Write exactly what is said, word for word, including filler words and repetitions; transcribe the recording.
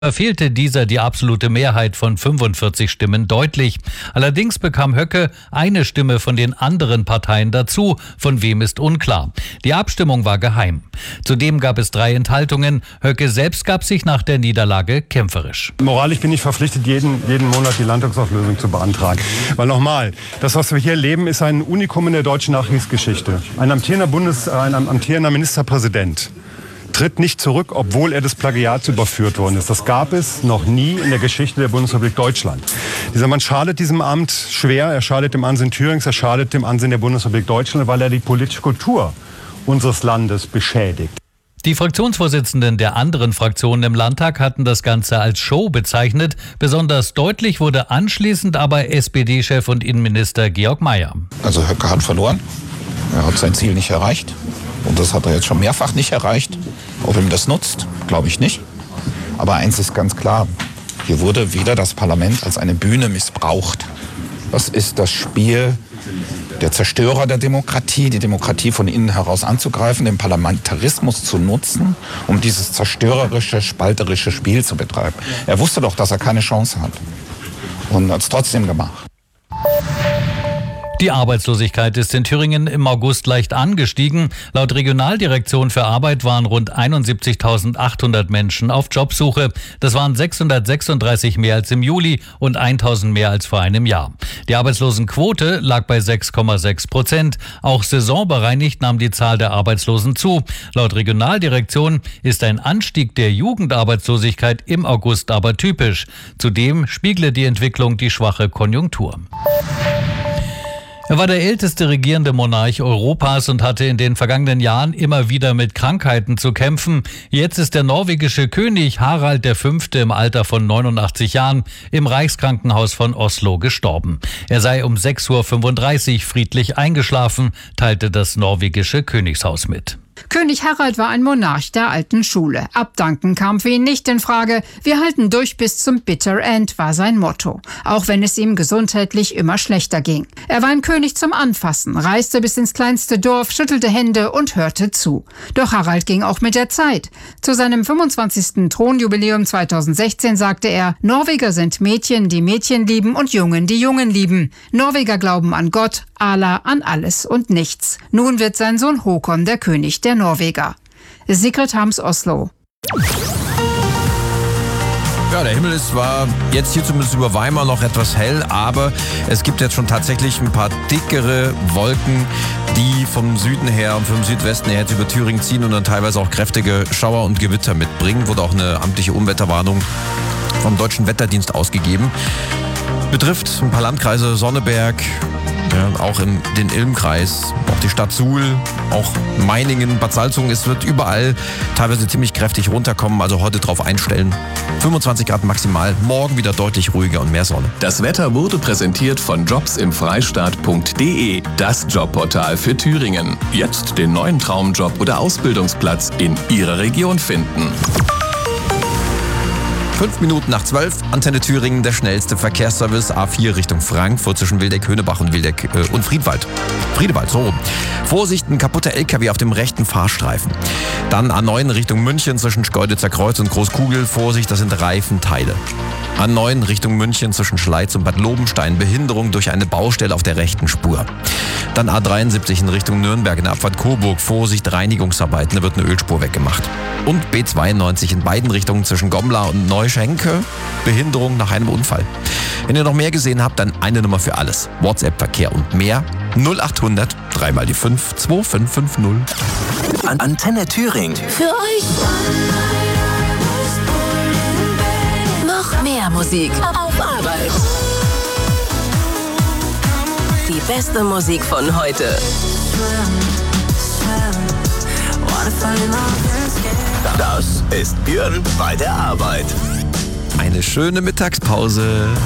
verfehlte dieser die absolute Mehrheit von fünfundvierzig Stimmen deutlich. Allerdings bekam Höcke eine Stimme von den anderen Parteien dazu, von wem ist unklar. Die Abstimmung war geheim. Zudem gab es drei Enthaltungen. Höcke selbst gab sich nach der Niederlage kämpferisch. Moralisch bin ich verpflichtet, jeden, jeden Monat die Landtagsauflösung zu beantragen. Weil nochmal, das, was wir hier erleben, ist ein Unikum in der deutschen Nachkriegsgeschichte. Ein amtierender, Bundes-, ein amtierender Ministerpräsident tritt nicht zurück, obwohl er des Plagiats überführt worden ist. Das gab es noch nie in der Geschichte der Bundesrepublik Deutschland. Dieser Mann schadet diesem Amt schwer, er schadet dem Ansehen Thürings, er schadet dem Ansehen der Bundesrepublik Deutschland, weil er die politische Kultur unseres Landes beschädigt. Die Fraktionsvorsitzenden der anderen Fraktionen im Landtag hatten das Ganze als Show bezeichnet. Besonders deutlich wurde anschließend aber S P D-Chef und Innenminister Georg Mayer. Also Höcke hat verloren, er hat sein Ziel nicht erreicht. Und das hat er jetzt schon mehrfach nicht erreicht. Ob ihm das nutzt, glaube ich nicht. Aber eins ist ganz klar, hier wurde wieder das Parlament als eine Bühne missbraucht. Das ist das Spiel der Zerstörer der Demokratie, die Demokratie von innen heraus anzugreifen, den Parlamentarismus zu nutzen, um dieses zerstörerische, spalterische Spiel zu betreiben. Er wusste doch, dass er keine Chance hat und hat es trotzdem gemacht. Die Arbeitslosigkeit ist in Thüringen im August leicht angestiegen. Laut Regionaldirektion für Arbeit waren rund einundsiebzigtausendachthundert Menschen auf Jobsuche. Das waren sechshundertsechsunddreißig mehr als im Juli und tausend mehr als vor einem Jahr. Die Arbeitslosenquote lag bei sechs Komma sechs Prozent. Auch saisonbereinigt nahm die Zahl der Arbeitslosen zu. Laut Regionaldirektion ist ein Anstieg der Jugendarbeitslosigkeit im August aber typisch. Zudem spiegle die Entwicklung die schwache Konjunktur. Er war der älteste regierende Monarch Europas und hatte in den vergangenen Jahren immer wieder mit Krankheiten zu kämpfen. Jetzt ist der norwegische König Harald der Fünfte im Alter von neunundachtzig Jahren im Reichskrankenhaus von Oslo gestorben. Er sei um sechs Uhr fünfunddreißig friedlich eingeschlafen, teilte das norwegische Königshaus mit. König Harald war ein Monarch der alten Schule. Abdanken kam für ihn nicht in Frage. Wir halten durch bis zum Bitter End, war sein Motto. Auch wenn es ihm gesundheitlich immer schlechter ging. Er war ein König zum Anfassen, reiste bis ins kleinste Dorf, schüttelte Hände und hörte zu. Doch Harald ging auch mit der Zeit. Zu seinem fünfundzwanzigsten Thronjubiläum zweitausendsechzehn sagte er, Norweger sind Mädchen, die Mädchen lieben und Jungen, die Jungen lieben. Norweger glauben an Gott, Allah, an alles und nichts. Nun wird sein Sohn Håkon der König der Norweger. Sigrid Harms, Oslo. Ja, der Himmel ist zwar jetzt hier zumindest über Weimar noch etwas hell, aber es gibt jetzt schon tatsächlich ein paar dickere Wolken, die vom Süden her und vom Südwesten her jetzt über Thüringen ziehen und dann teilweise auch kräftige Schauer und Gewitter mitbringen. Wurde auch eine amtliche Unwetterwarnung vom Deutschen Wetterdienst ausgegeben. Betrifft ein paar Landkreise, Sonneberg, ja, auch in den Ilmkreis, auch die Stadt Suhl, auch Meiningen, Bad Salzungen. Es wird überall teilweise ziemlich kräftig runterkommen, also heute drauf einstellen. fünfundzwanzig Grad maximal, morgen wieder deutlich ruhiger und mehr Sonne. Das Wetter wurde präsentiert von jobs im freistaat punkt de, das Jobportal für Thüringen. Jetzt den neuen Traumjob oder Ausbildungsplatz in Ihrer Region finden. Fünf Minuten nach zwölf, Antenne Thüringen, der schnellste Verkehrsservice, A vier Richtung Frankfurt zwischen Wildeck-Höhnebach und Wildeck äh, und Friedwald. Friedewald, so rum. Vorsicht, ein kaputter L K W auf dem rechten Fahrstreifen. Dann A neun Richtung München zwischen Schkeuditzer Kreuz und Großkugel. Vorsicht, das sind Reifenteile. A neun Richtung München zwischen Schleiz und Bad Lobenstein. Behinderung durch eine Baustelle auf der rechten Spur. Dann A dreiundsiebzig in Richtung Nürnberg in der Abfahrt Coburg. Vorsicht, Reinigungsarbeiten, da wird eine Ölspur weggemacht. Und B zweiundneunzig in beiden Richtungen zwischen Gomla und Neuschenke. Behinderung nach einem Unfall. Wenn ihr noch mehr gesehen habt, dann eine Nummer für alles. WhatsApp-Verkehr und mehr. null achthundert, drei mal die fünf, zwei fünf fünf null. An Antenne Thüringen. Für euch. Noch mehr Musik auf Arbeit. Die beste Musik von heute. Das ist Björn bei der Arbeit. Eine schöne Mittagspause.